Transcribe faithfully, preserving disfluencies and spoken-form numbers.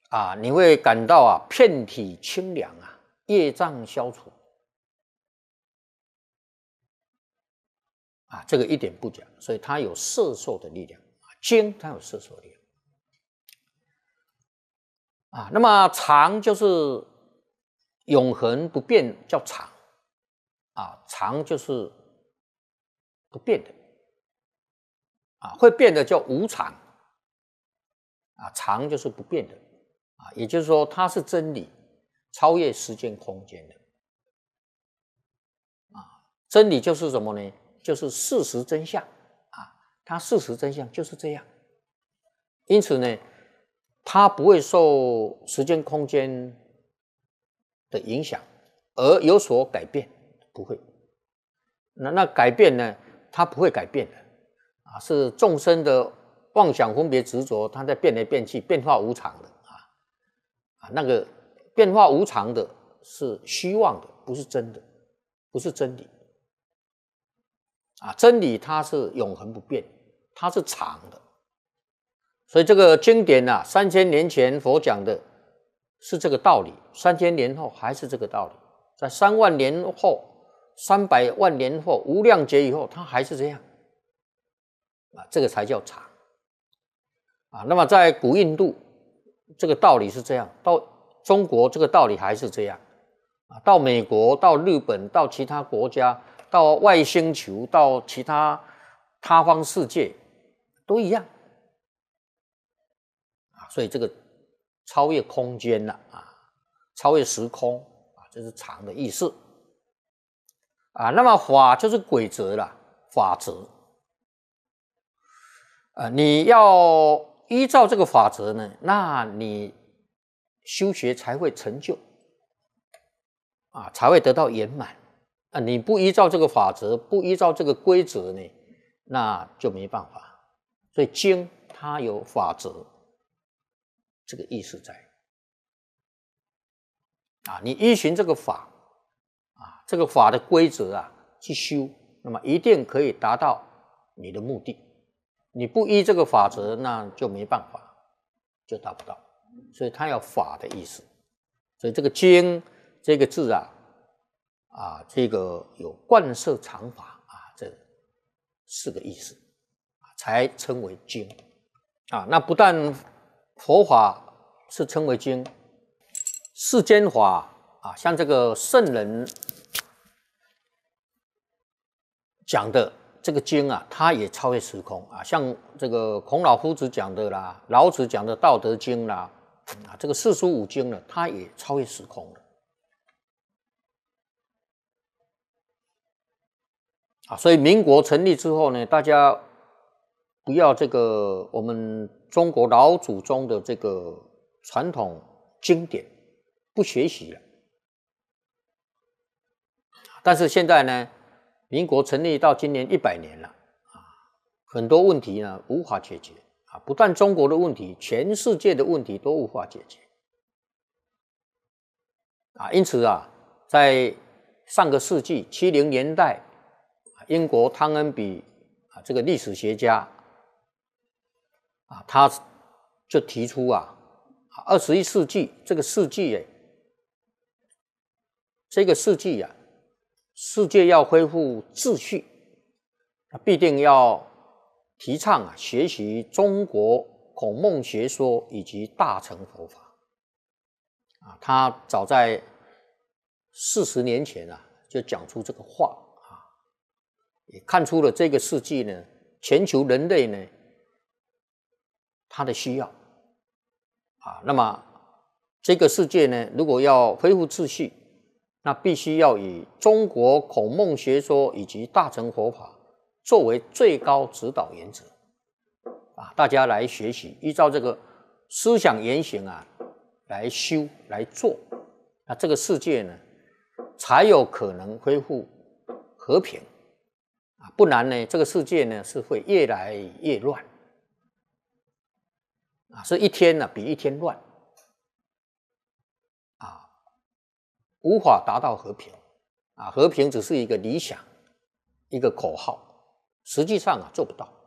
啊，你会感到啊遍体清凉啊，业障消除啊，这个一点不假，所以它有摄受的力量啊，经它有摄受力量啊。那么常就是永恒不变，叫常啊，常就是不变的啊，会变的叫无常啊，常就是不变的啊，也就是说它是真理，超越时间空间的啊。真理就是什么呢？就是事实真相啊，它事实真相就是这样。因此呢，它不会受时间空间的影响而有所改变，不会。那那改变呢？它不会改变的啊，是众生的妄想分别执着，它在变来变去，变化无常的啊啊，那个变化无常的是虚妄的，不是真的，不是真理啊。真理它是永恒不变，它是常的。所以这个经典啊，三千年前佛讲的是这个道理，三千年后还是这个道理，在三万年后、三百万年后、无量劫以后，它还是这样啊，这个才叫常啊。那么在古印度，这个道理是这样；到中国，这个道理还是这样啊；到美国、到日本、到其他国家、到外星球、到其他他方世界，都一样。所以这个超越空间了啊，超越时空啊，这是常的意思啊。那么法就是规则了，法则啊，你要依照这个法则呢，那你修学才会成就啊，才会得到圆满啊。你不依照这个法则，不依照这个规则呢，那就没办法。所以经它有法则。这个意思在啊，你依循这个法啊，这个法的规则啊去修，那么一定可以达到你的目的。你不依这个法则，那就没办法，就达不到。所以它有法的意思。所以这个经这个字啊，啊，这个有贯摄常法啊，这四个意思啊，才称为经啊。那不但佛法是称为经，世间法啊，像这个圣人讲的这个经啊，它也超越时空啊，像这个孔老夫子讲的啦，老子讲的《道德经》啦，啊，这个四书五经呢，它也超越时空了啊。所以民国成立之后呢，大家不要这个我们中国老祖宗的这个传统经典不学习了，但是现在呢，民国成立到今年一百年了啊，很多问题呢无法解决啊，不但中国的问题，全世界的问题都无法解决啊。因此啊，在上个世纪七零年代，英国汤恩比啊这个历史学家啊，他就提出啊，二十一世纪这个世纪哎，这个世纪啊，世界要恢复秩序，必定要提倡啊，学习中国孔孟学说以及大乘佛法啊。他早在四十年前啊，就讲出这个话啊，也看出了这个世纪呢，全球人类呢，他的需要啊。那么这个世界呢，如果要恢复秩序，那必须要以中国孔孟学说以及大乘佛法作为最高指导原则啊，大家来学习，依照这个思想言行啊来修来做，那这个世界呢才有可能恢复和平啊，不然呢，这个世界呢是会越来越乱啊，是一天呢比一天乱啊，无法达到和平啊，和平只是一个理想，一个口号，实际上啊做不到。